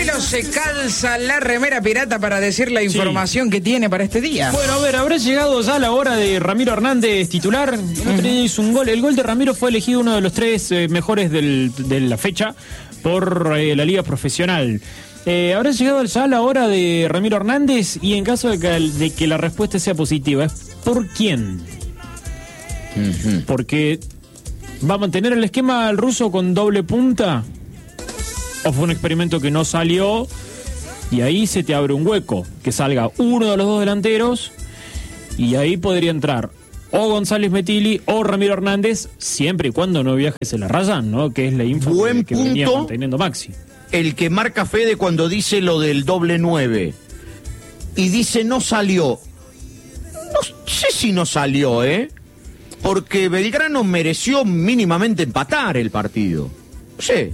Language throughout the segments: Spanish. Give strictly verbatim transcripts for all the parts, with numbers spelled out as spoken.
Marcelo se calza la remera pirata para decir la información sí. que tiene para este día. Bueno, a ver, habrá llegado ya la hora de Ramiro Hernández titular. El otro día hizo un gol. El gol de Ramiro fue elegido uno de los tres eh, mejores del, de la fecha por eh, la Liga Profesional. Eh, habrá llegado ya la hora de Ramiro Hernández y en caso de que, de que la respuesta sea positiva, ¿es por quién? Uh-huh. Porque va a mantener el esquema el ruso con doble punta. ¿O fue un experimento que no salió y ahí se te abre un hueco? Que salga uno de los dos delanteros y ahí podría entrar o González Metilli o Ramiro Hernández, siempre y cuando no viajes en la raya, ¿no? Que es la info Buen que, que punto, venía manteniendo Maxi. El que marca Fede cuando dice lo del doble nueve y dice no salió. No sé si no salió, ¿eh? Porque Belgrano mereció mínimamente empatar el partido. No sé.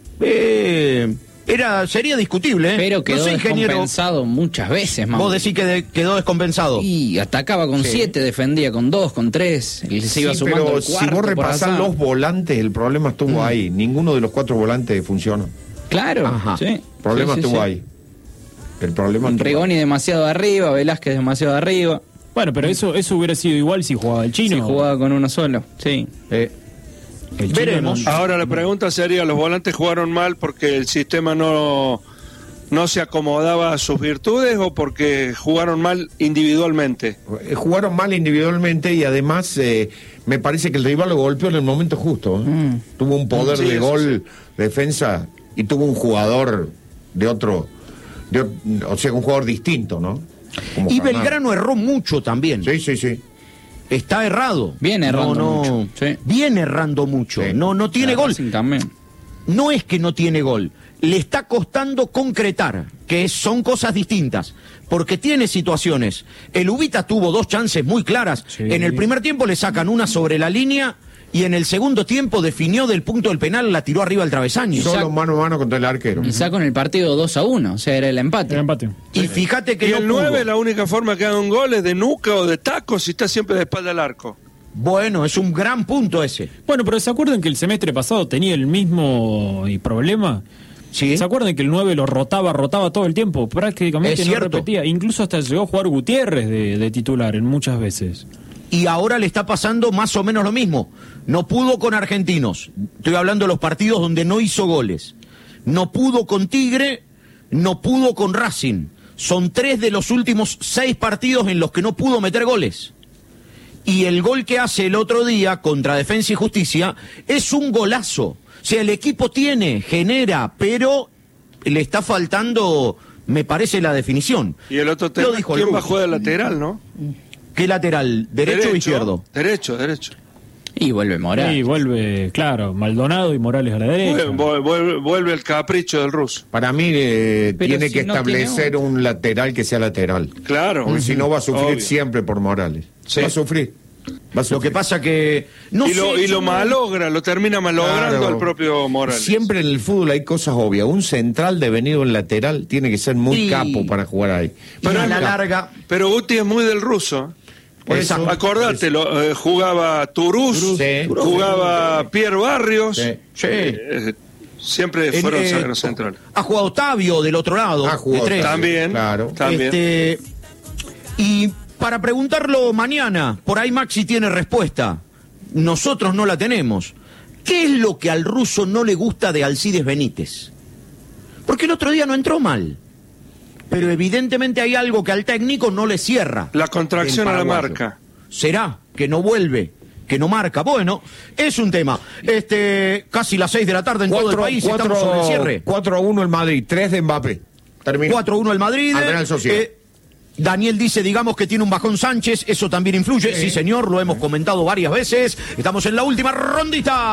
Eh, era, sería discutible, ¿eh? Pero quedó no sé, descompensado muchas veces, Mauro. Vos decís que de, quedó descompensado. Y atacaba con siete, sí. defendía con dos, con tres. Y se sí, iba sumando pero el cuarto. Si vos repasás los volantes, el problema estuvo mm. ahí. Ninguno de los cuatro volantes funcionó. Claro, Ajá. sí. El problema sí, sí, estuvo sí. ahí. El problema estuvo Rigoni ahí. demasiado arriba, Velázquez demasiado arriba. Bueno, pero eso eso hubiera sido igual si jugaba el chino. Si jugaba con uno solo, sí. Eh, Veremos. No... Ahora la pregunta sería, ¿los volantes jugaron mal porque el sistema no, no se acomodaba a sus virtudes o porque jugaron mal individualmente? Eh, jugaron mal individualmente y además eh, me parece que el rival lo golpeó en el momento justo. ¿eh? Mm. Tuvo un poder sí, de gol, sí. defensa, y tuvo un jugador de otro, de, o sea, un jugador distinto, ¿no? Como y Fernando. Belgrano erró mucho también. Sí, sí, sí. Está errado. Viene errando no, no, mucho. Sí. Viene errando mucho. Sí. No, no tiene la gol. También. No es que no tiene gol. Le está costando concretar, que son cosas distintas. Porque tiene situaciones. El Ubita tuvo dos chances muy claras. Sí. En el primer tiempo le sacan una sobre la línea y en el segundo tiempo definió del punto del penal, la tiró arriba al travesaño. Solo mano a mano contra el arquero. Y sacó en el partido dos a uno, o sea, era el empate. El empate. Y sí. fíjate que y no el pudo. nueve, la única forma que haga un gol es de nuca o de taco si está siempre de espalda al arco. Bueno, es un gran punto ese. Bueno, pero ¿se acuerdan que el semestre pasado tenía el mismo problema? ¿Sí? ¿Se acuerdan que el nueve lo rotaba, rotaba todo el tiempo? Prácticamente es no cierto. repetía. Incluso hasta llegó a jugar Gutiérrez de, de titular en muchas veces. Y ahora le está pasando más o menos lo mismo. No pudo con Argentinos. Estoy hablando de los partidos donde no hizo goles. No pudo con Tigre, no pudo con Racing. Son tres de los últimos seis partidos en los que no pudo meter goles. Y el gol que hace el otro día contra Defensa y Justicia es un golazo. O sea, el equipo tiene, genera, pero le está faltando, me parece, la definición. Y el otro tema, ¿quién va a jugar de lateral, no? ¿Qué lateral? ¿Derecho, derecho o izquierdo? Derecho, derecho. Y vuelve Morales. Y vuelve, claro, Maldonado y Morales a la derecha. Vuelve, vuelve, vuelve el capricho del ruso. Para mí eh, tiene si que no establecer tiene un lateral que sea lateral. Claro. Porque uh-huh. si no va a sufrir Obvio. siempre por Morales. Sí. Va a sufrir. Va a sufrir. Lo que pasa que... No y lo, sé, y lo malogra, lo termina malogrando claro. al propio Morales. Siempre en el fútbol hay cosas obvias. Un central devenido en lateral tiene que ser muy y... capo para jugar ahí. Pero a la capo. larga... Pero Guti es muy del ruso. Por eso, acordate, lo, eh, jugaba Turús, sí. jugaba Pierre Barrios, sí. Sí. Eh, siempre fueron eh, los centrales. Ha jugado Octavio del otro lado. Ha jugado de tres. También, claro. también. Este, y para preguntarlo mañana, por ahí Maxi tiene respuesta. Nosotros no la tenemos. ¿Qué es lo que al ruso no le gusta de Alcides Benítez? Porque el otro día no entró mal. Pero evidentemente hay algo que al técnico no le cierra. La contracción a la marca. ¿Será que no vuelve? ¿Que no marca? Bueno, es un tema. Este, casi las seis de la tarde en cuatro, todo el país, cuatro, estamos sobre el cierre. cuatro a uno el Madrid, tres de Mbappé. Terminó. cuatro a uno el Madrid. Al Real Sociedad. Eh, Daniel dice, digamos que tiene un bajón Sánchez, eso también influye. Sí, sí señor, lo hemos comentado varias veces. Estamos en la última rondita.